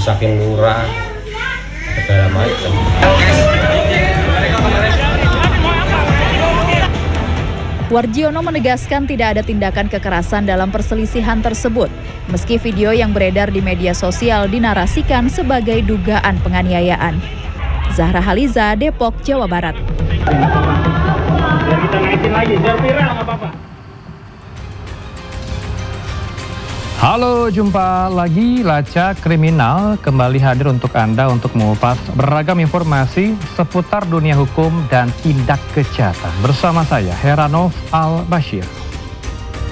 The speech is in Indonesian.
rusakin lurah segala macam. Warjiono menegaskan tidak ada tindakan kekerasan dalam perselisihan tersebut, meski video yang beredar di media sosial dinarasikan sebagai dugaan penganiayaan. Zahra Haliza, Depok, Jawa Barat. Kita naikin lagi, biar viral nggak apa-apa. Halo, jumpa lagi Lacak Kriminal kembali hadir untuk Anda untuk mengupas beragam informasi seputar dunia hukum dan tindak kejahatan. Bersama saya, Heranov Al-Bashir.